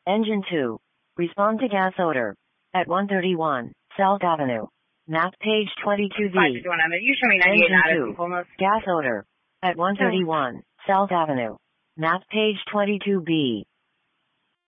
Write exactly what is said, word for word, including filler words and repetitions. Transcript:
Engine two. Respond to gas odor. At one thirty-one, South Avenue. Map page twenty-two five B. fifty-one, you show me ninety-eight Engine Addison, two. Fulmouth. Gas odor. At one thirty-one, South Avenue. Map page twenty-two B.